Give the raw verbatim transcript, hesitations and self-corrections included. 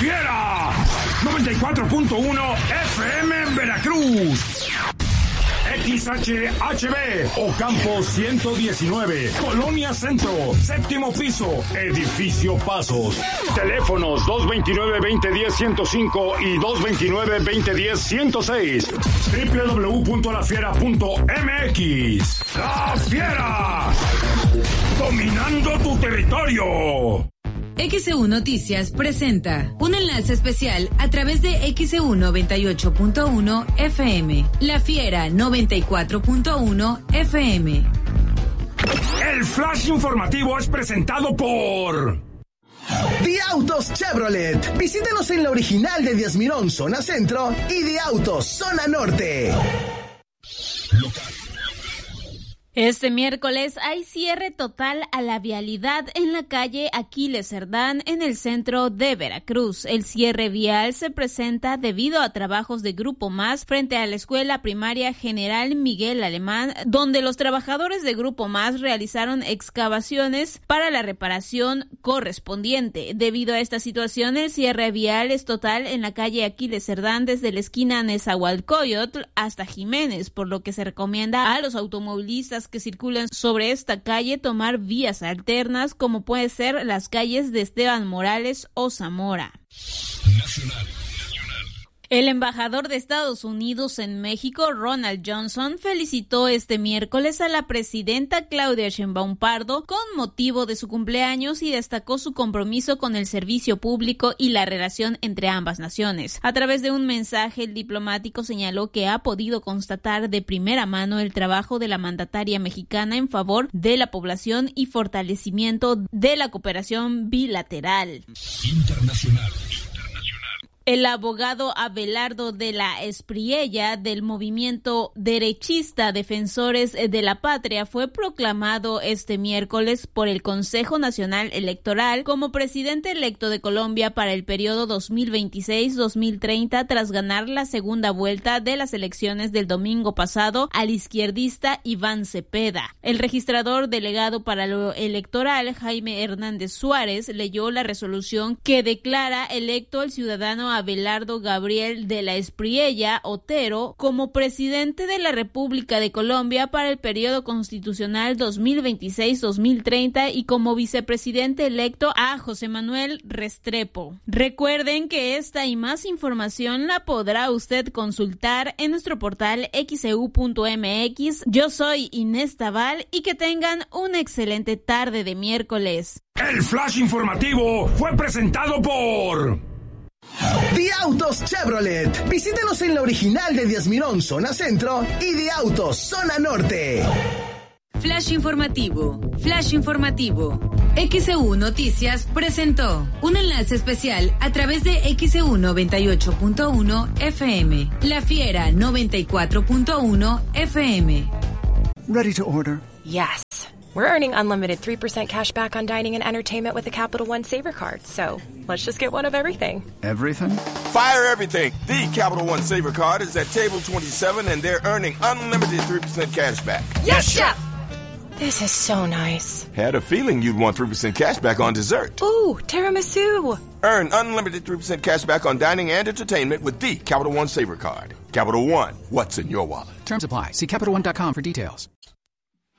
Fiera noventa y cuatro punto uno F M en Veracruz. X H H B Ocampo ciento diecinueve, Colonia Centro, séptimo piso, Edificio Pasos. Teléfonos dos veintinueve, veinte diez, ciento cinco y dos veintinueve, veinte diez, ciento seis. doble u doble u doble u punto la fiera punto m x. ¡La Fiera! ¡Dominando tu territorio! X E U Noticias presenta un enlace especial a través de X E U noventa y ocho punto uno F M, La Fiera noventa y cuatro punto uno F M. El flash informativo es presentado por The Autos Chevrolet. Visítanos en la original de Díaz Mirón, zona centro, y The Autos, zona norte. Local. Este miércoles hay cierre total a la vialidad en la calle Aquiles Cerdán en el centro de Veracruz. El cierre vial se presenta debido a trabajos de Grupo Más frente a la Escuela Primaria General Miguel Alemán, donde los trabajadores de Grupo Más realizaron excavaciones para la reparación correspondiente. Debido a esta situación, el cierre vial es total en la calle Aquiles Cerdán desde la esquina Nezahualcóyotl hasta Jiménez, por lo que se recomienda a los automovilistas que circulan sobre esta calle tomar vías alternas, como puede ser las calles de Esteban Morales o Zamora. Nacional. El embajador de Estados Unidos en México, Ronald Johnson, felicitó este miércoles a la presidenta Claudia Sheinbaum Pardo con motivo de su cumpleaños y destacó su compromiso con el servicio público y la relación entre ambas naciones. A través de un mensaje, el diplomático señaló que ha podido constatar de primera mano el trabajo de la mandataria mexicana en favor de la población y fortalecimiento de la cooperación bilateral. Internacional. El abogado Abelardo de la Espriella del movimiento derechista Defensores de la Patria fue proclamado este miércoles por el Consejo Nacional Electoral como presidente electo de Colombia para el periodo dos mil veintiséis a dos mil treinta tras ganar la segunda vuelta de las elecciones del domingo pasado al izquierdista Iván Cepeda. El registrador delegado para lo electoral, Jaime Hernández Suárez, leyó la resolución que declara electo al ciudadano Abelardo Gabriel de la Espriella Otero como presidente de la República de Colombia para el periodo constitucional dos mil veintiséis a dos mil treinta y como vicepresidente electo a José Manuel Restrepo. Recuerden que esta y más información la podrá usted consultar en nuestro portal x e u punto m x. Yo soy Inés Tabal y que tengan una excelente tarde de miércoles. El flash informativo fue presentado por The Autos Chevrolet. Visítenos en la original de Díaz Mirón, zona centro, y The Autos, zona norte. Flash informativo, flash informativo. X E U Noticias presentó un enlace especial a través de X E U noventa y ocho punto uno F M, La Fiera noventa y cuatro punto uno F M. Ready to order? Yes. We're earning unlimited three percent cash back on dining and entertainment with the Capital One Saver Card, so let's just get one of everything. Everything? Fire everything! The Capital One Saver Card is at table twenty-seven and they're earning unlimited three percent cash back. Yes, Chef! This is so nice. Had a feeling you'd want three percent cash back on dessert. Ooh, tiramisu! Earn unlimited three percent cash back on dining and entertainment with the Capital One Saver Card. Capital One, what's in your wallet? Terms apply. See Capital One dot com for details.